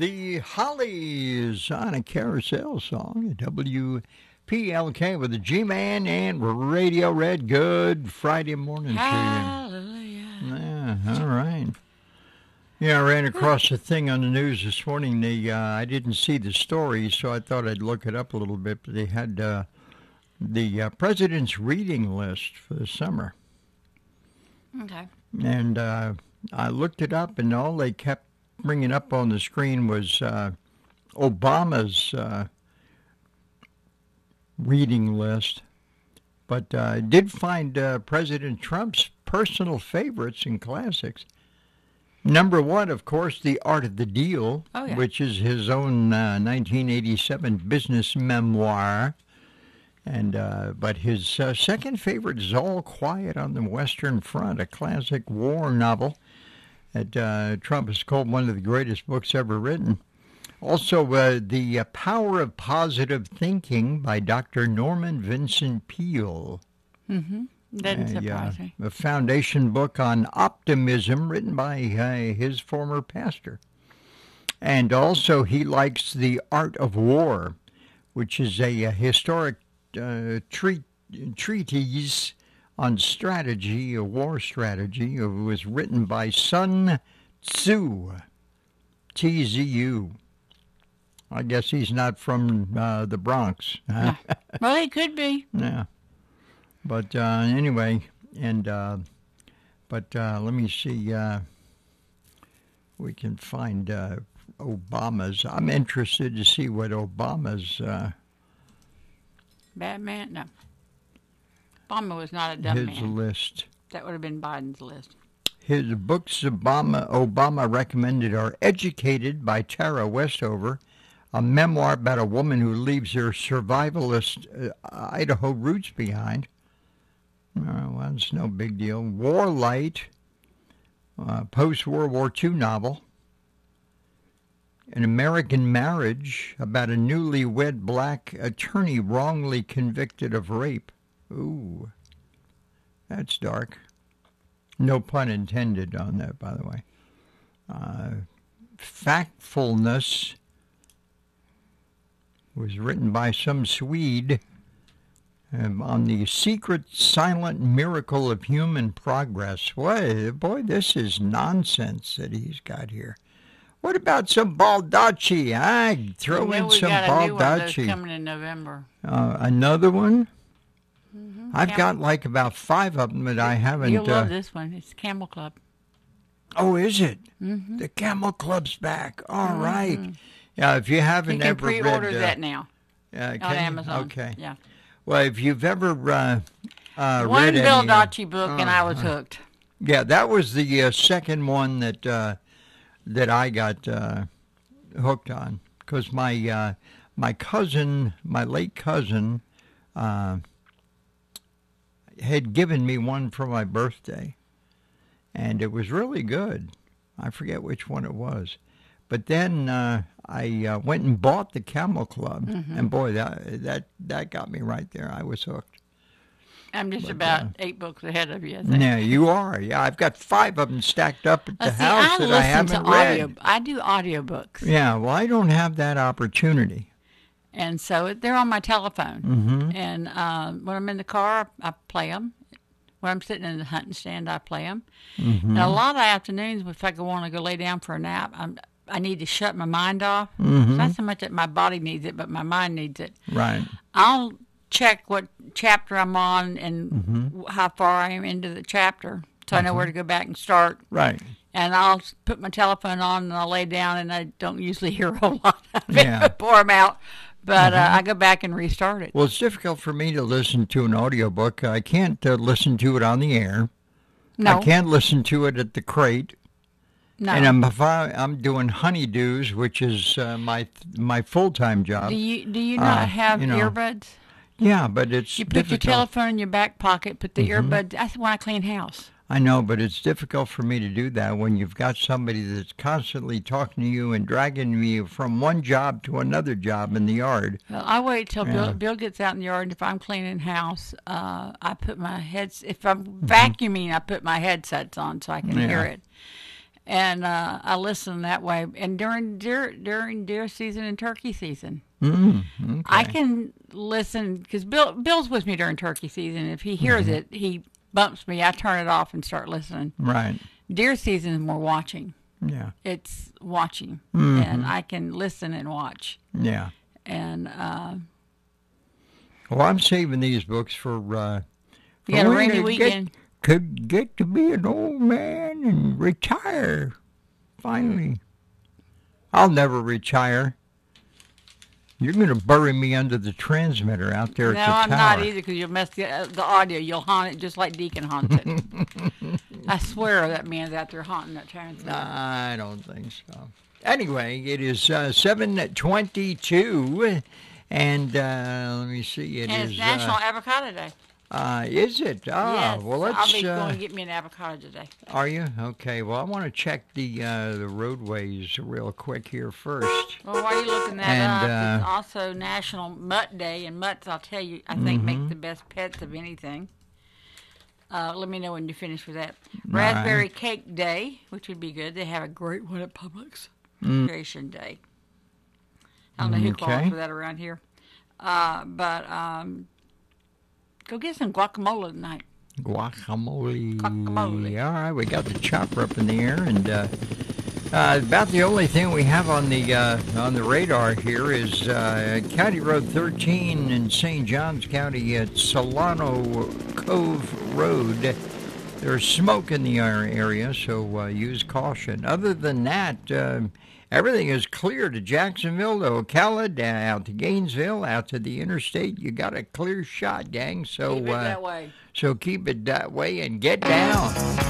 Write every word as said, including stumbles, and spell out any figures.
The Hollies on a carousel song, W P L K with the G-Man and Radio Red. Good Friday morning Hallelujah. to you. Yeah, all right. Yeah, I ran across a thing on the news this morning. They, uh, I didn't see the story, so I thought I'd look it up a little bit. But they had uh, the uh, president's reading list for the summer. Okay. And uh, I looked it up, and all they kept bringing up on the screen was uh, Obama's uh, reading list. But uh, I did find uh, President Trump's personal favorites and classics. Number one, of course, The Art of the Deal, oh, yeah. which is his own uh, nineteen eighty-seven business memoir. And uh, but his uh, second favorite is All Quiet on the Western Front, a classic war novel that uh, Trump has called one of the greatest books ever written. Also, uh, The uh, Power of Positive Thinking by Doctor Norman Vincent Peale. Mm-hmm. Doesn't a, surprise uh, me. A foundation book on optimism written by uh, his former pastor. And also, he likes The Art of War, which is a, a historic uh, treat, treatise on strategy, a war strategy. It was written by Sun Tzu, T Z U. I guess he's not from uh, the Bronx. Huh? No. Well, he could be. Yeah. But uh, anyway, and uh, but uh, let me see. Uh, we can find uh, Obama's. I'm interested to see what Obama's. Uh, Bad man? No. Obama was not a dumb his man. list. That would have been Biden's list. His books Obama Obama recommended are Educated by Tara Westover, a memoir about a woman who leaves her survivalist uh, Idaho roots behind. Uh, well, it's no big deal. Warlight, uh, post-World War Two novel. An American Marriage, about a newlywed black attorney wrongly convicted of rape. Ooh, that's dark. No pun intended on that, by the way. Uh, Factfulness was written by some Swede um, on the secret silent miracle of human progress. Boy, boy, this is nonsense that he's got here. What about some Baldacci? I throw And then in we some got a new one that's Baldacci. coming in November. Uh, another one? Mm-hmm. I've Camel. got like about five of them that I haven't. You'll love uh, this one. It's Camel Club. Oh, is it? Mm-hmm. The Camel Club's back. All Mm-hmm. right. Yeah, if you haven't You can ever pre-order read, uh, that now uh, on can you? Amazon. Okay. Yeah. Well, if you've ever uh, uh, One read Bill any, uh, Dotchie book, and I was hooked. yeah, that was the uh, second one that uh, that I got uh, hooked on because my uh, my cousin, my late cousin, uh, had given me one for my birthday, and it was really good. I forget which one it was. But then uh, I uh, went and bought the Camel Club, Mm-hmm. and boy, that that that got me right there. I was hooked. I'm just But, about uh, eight books ahead of you, I think. Yeah, you are. Yeah, I've got five of them stacked up at the Let's see, house I that listen I haven't to read. audio. I do audiobooks. Yeah, well, I don't have that opportunity. And so they're on my telephone. Mm-hmm. And uh, when I'm in the car, I play them. When I'm sitting in the hunting stand, I play them. Mm-hmm. And a lot of afternoons, if I want to go lay down for a nap, I'm, I need to shut my mind off. Mm-hmm. It's not so much that my body needs it, but my mind needs it. Right. I'll check what chapter I'm on and Mm-hmm. how far I am into the chapter, so I know where to go back and start. Right. And I'll put my telephone on and I'll lay down, and I don't usually hear a whole lot of it Yeah. before I'm out. But uh, I go back and restart it. Well, it's difficult for me to listen to an audiobook. I can't uh, listen to it on the air. No, I can't listen to it at the crate. no. And I'm if I, I'm doing honeydews, which is uh, my my full time job. do you do you not uh, have you know, earbuds? Yeah, but it's You put your difficult. telephone in your back pocket, put the Mm-hmm. earbuds. That's when I clean house. I know, but it's difficult for me to do that when you've got somebody that's constantly talking to you and dragging you from one job to another job in the yard. Well, I wait till Yeah. Bill, Bill gets out in the yard. And if I'm cleaning house, uh, I put my heads. If I'm Mm-hmm. vacuuming, I put my headsets on so I can Yeah. hear it. and uh, I listen that way. And during deer during deer season and turkey season, Mm, okay. I can listen because Bill Bill's with me during turkey season. If he hears Mm-hmm. it, he bumps me. I turn it off and start listening. Right. Deer season is more watching. Yeah. It's watching, Mhm. and I can listen and watch. Yeah. And uh, Well, I'm saving these books for. Uh, for you got a when rainy I get- weekend. Could get to be an old man and retire. Finally, I'll never retire. You're going to bury me under the transmitter out there No, at the I'm tower. not either because you'll mess the, uh, the audio. You'll haunt it just like Deacon haunts it. I swear that man's out there haunting that transmitter. I don't think so. Anyway, it is uh, seven twenty-two, and uh, let me see. It and is. it's National uh, Avocado Day. uh, is it? Oh, yes, well, let's. I'll be uh, going to get me an avocado today. Are you? Okay. Well, I want to check the uh, the roadways real quick here first. Well, while you're looking that And, up, it's uh, also National Mutt Day, and mutts, I'll tell you, I think Mm-hmm. make the best pets of anything. Uh, let me know when you finish with that. Raspberry Cake Day, which would be good. They have a great one at Publix. Creation Day. I don't know who calls Okay. for that around here. Uh, but um, go get some guacamole tonight. Guacamole. Guacamole. All right, we got the chopper up in the air, and uh, uh, about the only thing we have on the uh, on the radar here is uh, County Road thirteen in Saint Johns County at Solano Cove Road. There's smoke in the ar- area, so uh, use caution. Other than that, uh, everything is clear to Jacksonville, to Ocala, down out to Gainesville, out to the interstate. You got a clear shot, gang. So Keep it uh, that way. so keep it that way and get down.